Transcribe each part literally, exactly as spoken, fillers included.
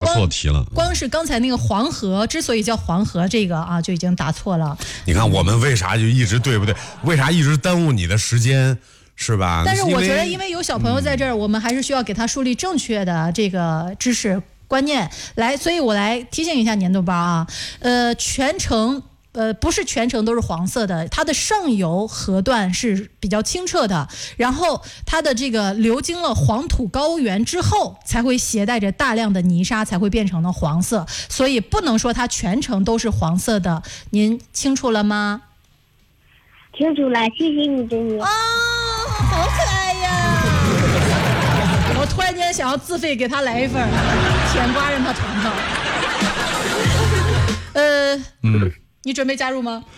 错题了。 光是刚才那个黄河之所以叫黄河，这个啊就已经答错了。 你看我们为啥就一直对不对？为啥一直耽误你的时间？是吧？ 但是我觉得，因为有小朋友在这儿，嗯、我们还是需要给他树立正确的这个知识观念来，所以我来提醒一下粘豆包啊，呃，全程呃不是全程都是黄色的，它的上游河段是比较清澈的，然后它的这个流经了黄土高原之后，才会携带着大量的泥沙，才会变成了黄色，所以不能说它全程都是黄色的，您清楚了吗？ 清楚了，谢谢你，珍妮。 哦，好可爱呀！我突然间想要自费给他来一份甜瓜，让他尝尝。呃，嗯，你准备加入吗？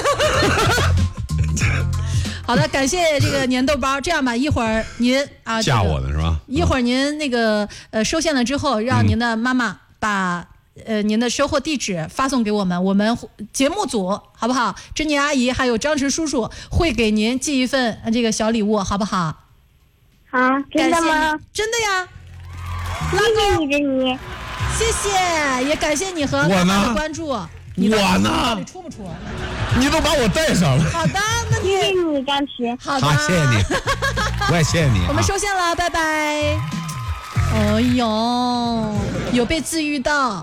好的，感谢这个粘豆包。这样吧，一会儿您啊， 嫁我的是吧？ 一会儿您那个呃收线了之后，让您的妈妈把。嗯呃，您的收货地址发送给我们，我们节目组好不好？珍妮阿姨还有张弛叔叔会给您寄一份这个小礼物，好不好？ 好，真的吗？ 真的呀！ 谢谢你，珍妮。 谢谢，也感谢你和妈妈的关注。 我呢？ 到底出不出？ 你都把我带上了。 好的，那你谢谢你，张弛。 好的， 好，谢谢你，我也谢谢你。 我们收线了，拜拜。哎呦，有被治愈到。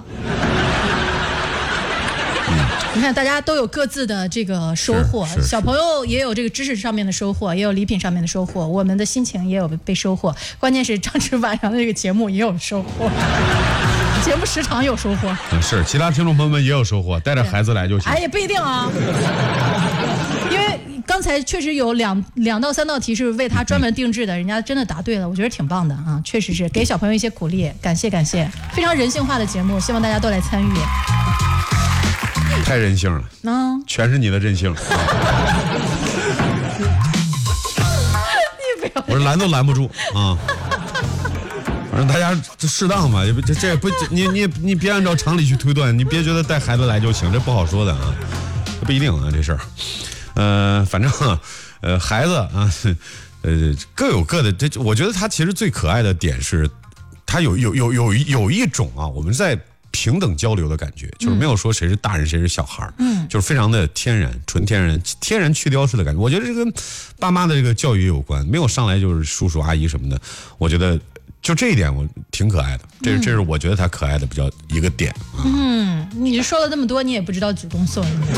你看，大家都有各自的这个收获，小朋友也有这个知识上面的收获，也有礼品上面的收获，我们的心情也有被收获。关键是张弛晚上的这个节目也有收获，节目时长有收获。 嗯，是，其他听众朋友们也有收获，带着孩子来就行。 哎，也不一定啊，因为刚才确实有两两到三道题是为他专门定制的，人家真的答对了，我觉得挺棒的啊，确实是给小朋友一些鼓励，感谢感谢，非常人性化的节目，希望大家都来参与。 太任性了， 嗯， 全是你的任性。 你不要， 我说拦都拦不住啊！反正大家适当嘛，也不这这不你你你别按照常理去推断，你别觉得带孩子来就行，这不好说的啊，不一定啊这事儿。呃，反正呃孩子啊，呃各有各的。这我觉得他其实最可爱的点是，他有有有有有一种啊，我们在。平等交流的感觉，就是没有说谁是大人谁是小孩，嗯，就是非常的天然、纯天然、天然去雕饰的感觉。我觉得这跟爸妈的这个教育有关，没有上来就是叔叔阿姨什么的。我觉得就这一点我挺可爱的，这是、嗯、这是我觉得他可爱的比较一个点。啊、 嗯，你说了这么多，你也不知道主动送人家。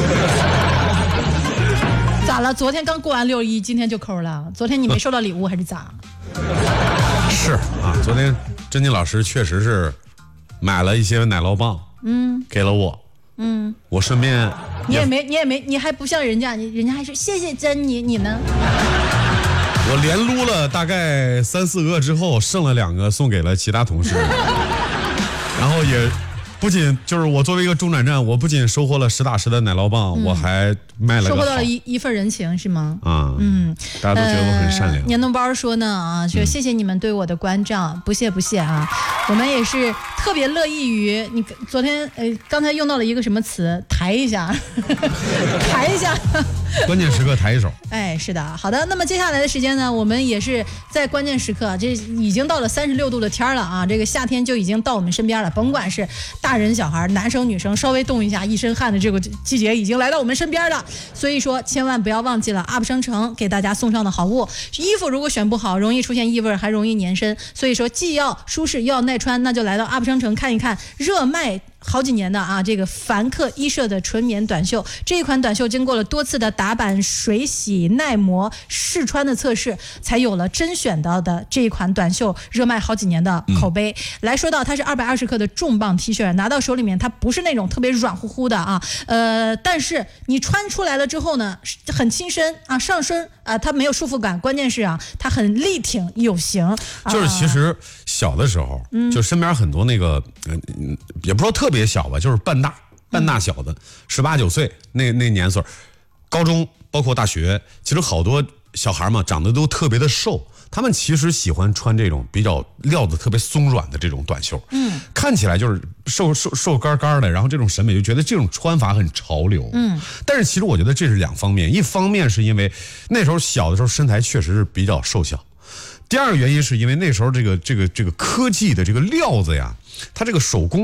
咋了？昨天刚过完六一，今天就抠了？昨天你没收到礼物还是咋？ 是啊，昨天珍妮老师确实是。买了一些奶酪棒，嗯，给了我，嗯，我顺便你也没你也没你还不像人家，你人家还是谢谢珍妮，你呢？ 我连撸了大概三四个之后，剩了两个送给了其他同事，然后也不仅就是我作为一个中转站，我不仅收获了实打实的奶酪棒，嗯、我还卖了个收获到了一一份人情是吗？ 啊，嗯，大家都觉得我很善良。 呃、年冬包说呢啊，说谢谢你们对我的关照，嗯、不谢不谢啊，我们也是特别乐意于你昨天呃刚才用到了一个什么词，抬一下，抬一下。 关键时刻抬一手。 哎，是的，好的。那么接下来的时间呢，我们也是在关键时刻，这已经到了三十六度的天了啊，这个夏天就已经到我们身边了。甭管是大人小孩、男生女生，稍微动一下一身汗的这个季节已经来到我们身边了。所以说，千万不要忘记了 U P 商城给大家送上的好物。衣服如果选不好，容易出现异味，还容易粘身。所以说，既要舒适又要耐穿，那就来到 U P 商城看一看热卖好几年的啊，这个凡客衣舍的纯棉短袖，这一款短袖经过了多次的打版、水洗、耐磨、试穿的测试，才有了甄选到的这一款短袖热卖好几年的口碑。嗯、来说到它是二百二十克的重磅 T 恤，拿到手里面它不是那种特别软乎乎的啊，呃，但是你穿出来了之后呢，很亲身啊，上身啊，它没有束缚感，关键是啊，它很力挺有型。 就是其实小的时候，嗯、就身边很多那个，嗯，也不说特别。别小吧，就是半大半大小的，十八九岁那那年岁，高中包括大学，其实好多小孩嘛，长得都特别的瘦，他们其实喜欢穿这种比较料子特别松软的这种短袖，嗯，看起来就是瘦瘦瘦干干的，然后这种审美就觉得这种穿法很潮流，嗯，但是其实我觉得这是两方面，一方面是因为那时候小的时候身材确实是比较瘦小。第二个原因是因为那时候这个这个这个科技的这个料子呀，它这个手工